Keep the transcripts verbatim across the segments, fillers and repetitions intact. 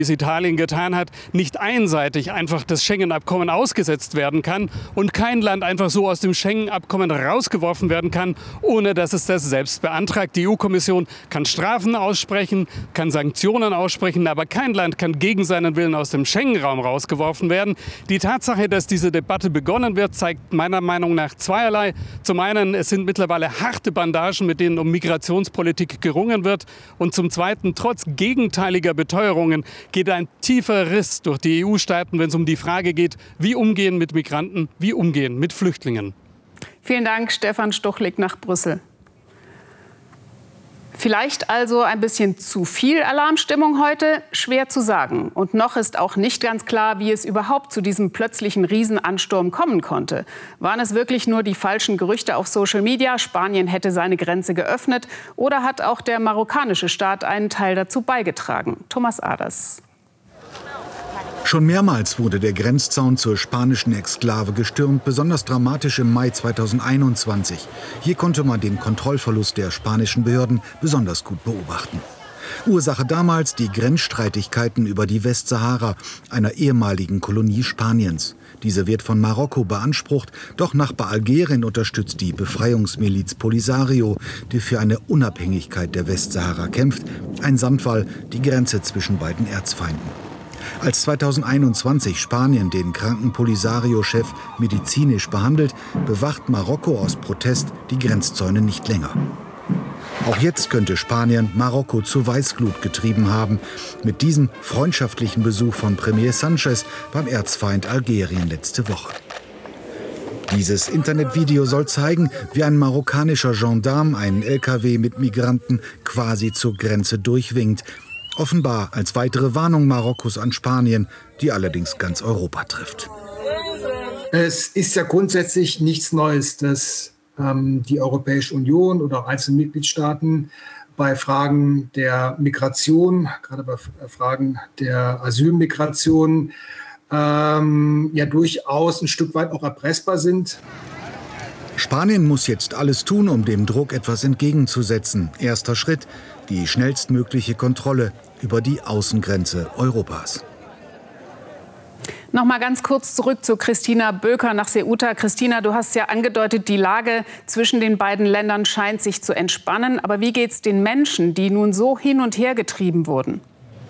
es Italien getan hat, nicht einseitig einfach das Schengen-Abkommen ausgesetzt werden kann und kein Land einfach so aus dem Schengen-Abkommen rausgeworfen werden kann, ohne dass es das selbst beantragt. Die E U-Kommission kann Strafen aussprechen, kann Sanktionen aussprechen, aber kein Land kann gegen seinen Willen aus dem Schengen-Raum rausgeworfen werden. Die Tatsache, dass diese Debatte begonnen wird, zeigt meiner Meinung nach zweierlei. Zum einen, es sind mittlerweile harte Bandagen, mit denen um Migrationspolitik gerungen wird. Und zum zweiten, trotz gegenteiliger Beteuerungen, geht ein tiefer Riss durch die E U-Staaten, wenn es um die Frage geht, wie umgehen mit Migranten, wie umgehen mit Flüchtlingen. Vielen Dank, Stefan Stuchlik nach Brüssel. Vielleicht also ein bisschen zu viel Alarmstimmung heute? Schwer zu sagen. Und noch ist auch nicht ganz klar, wie es überhaupt zu diesem plötzlichen Riesenansturm kommen konnte. Waren es wirklich nur die falschen Gerüchte auf Social Media, Spanien hätte seine Grenze geöffnet? Oder hat auch der marokkanische Staat einen Teil dazu beigetragen? Thomas Aders. Schon mehrmals wurde der Grenzzaun zur spanischen Exklave gestürmt, besonders dramatisch im Mai zweitausendeinundzwanzig. Hier konnte man den Kontrollverlust der spanischen Behörden besonders gut beobachten. Ursache damals die Grenzstreitigkeiten über die Westsahara, einer ehemaligen Kolonie Spaniens. Diese wird von Marokko beansprucht, doch Nachbar Algerien unterstützt die Befreiungsmiliz Polisario, die für eine Unabhängigkeit der Westsahara kämpft. Ein Sandfall, die Grenze zwischen beiden Erzfeinden. Als zweitausendeinundzwanzig Spanien den kranken Polisario-Chef medizinisch behandelt, bewacht Marokko aus Protest die Grenzzäune nicht länger. Auch jetzt könnte Spanien Marokko zur Weißglut getrieben haben, mit diesem freundschaftlichen Besuch von Premier Sanchez beim Erzfeind Algerien letzte Woche. Dieses Internetvideo soll zeigen, wie ein marokkanischer Gendarm einen L K W mit Migranten quasi zur Grenze durchwinkt. Offenbar als weitere Warnung Marokkos an Spanien, die allerdings ganz Europa trifft. Es ist ja grundsätzlich nichts Neues, dass ähm, die Europäische Union oder einzelne Mitgliedstaaten bei Fragen der Migration, gerade bei Fragen der Asylmigration, ähm, ja durchaus ein Stück weit auch erpressbar sind. Spanien muss jetzt alles tun, um dem Druck etwas entgegenzusetzen. Erster Schritt: die schnellstmögliche Kontrolle über die Außengrenze Europas. Noch mal ganz kurz zurück zu Christina Böker nach Ceuta. Christina, du hast ja angedeutet, die Lage zwischen den beiden Ländern scheint sich zu entspannen. Aber wie geht's den Menschen, die nun so hin und her getrieben wurden?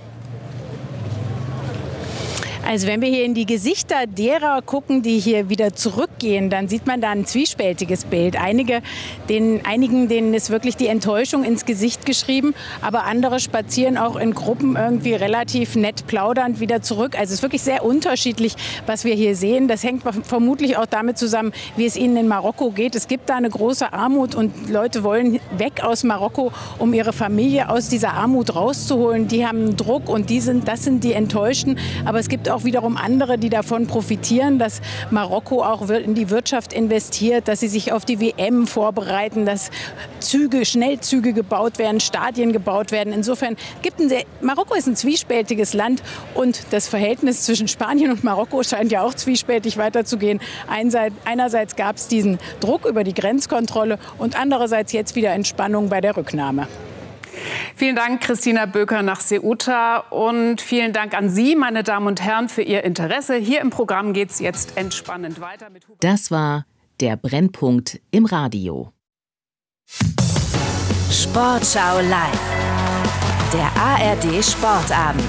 Also wenn wir hier in die Gesichter derer gucken, die hier wieder zurückgehen, dann sieht man da ein zwiespältiges Bild. Einige, denen, einigen, denen ist wirklich die Enttäuschung ins Gesicht geschrieben, aber andere spazieren auch in Gruppen irgendwie relativ nett plaudernd wieder zurück. Also es ist wirklich sehr unterschiedlich, was wir hier sehen. Das hängt vermutlich auch damit zusammen, wie es ihnen in Marokko geht. Es gibt da eine große Armut und Leute wollen weg aus Marokko, um ihre Familie aus dieser Armut rauszuholen. Die haben einen Druck und die sind, das sind die Enttäuschten. Aber es gibt auch wiederum andere, die davon profitieren, dass Marokko auch in die Wirtschaft investiert, dass sie sich auf die W M vorbereiten, dass Züge, Schnellzüge gebaut werden, Stadien gebaut werden. Insofern gibt ein sehr, Marokko ist ein zwiespältiges Land und das Verhältnis zwischen Spanien und Marokko scheint ja auch zwiespältig weiterzugehen. Einerseits gab es diesen Druck über die Grenzkontrolle und andererseits jetzt wieder Entspannung bei der Rücknahme. Vielen Dank, Christina Böker nach Ceuta. Und vielen Dank an Sie, meine Damen und Herren, für Ihr Interesse. Hier im Programm geht es jetzt entspannend weiter. Mit Das war der Brennpunkt im Radio. Sportschau live. Der A R D Sportabend.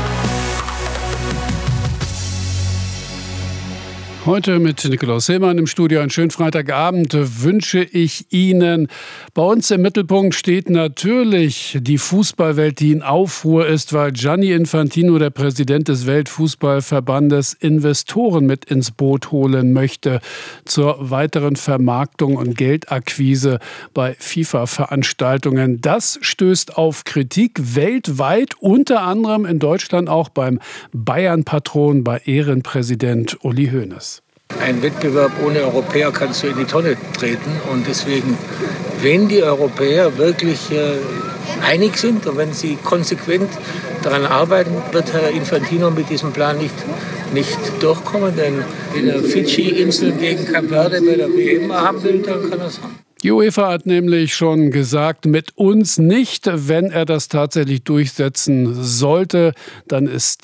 Heute mit Nikolaus Hillmann im Studio. Einen schönen Freitagabend wünsche ich Ihnen. Bei uns im Mittelpunkt steht natürlich die Fußballwelt, die in Aufruhr ist, weil Gianni Infantino, der Präsident des Weltfußballverbandes, Investoren mit ins Boot holen möchte zur weiteren Vermarktung und Geldakquise bei FIFA-Veranstaltungen. Das stößt auf Kritik weltweit, unter anderem in Deutschland auch beim Bayern-Patron, bei Ehrenpräsident Uli Hoeneß. Ein Wettbewerb ohne Europäer kannst du in die Tonne treten. Und deswegen, wenn die Europäer wirklich äh, einig sind und wenn sie konsequent daran arbeiten, wird Herr Infantino mit diesem Plan nicht, nicht durchkommen. Denn wenn er Fidschi-Inseln gegen Kap Verde bei der W M haben will, dann kann er es haben. Die UEFA hat nämlich schon gesagt, mit uns nicht. Wenn er das tatsächlich durchsetzen sollte, dann ist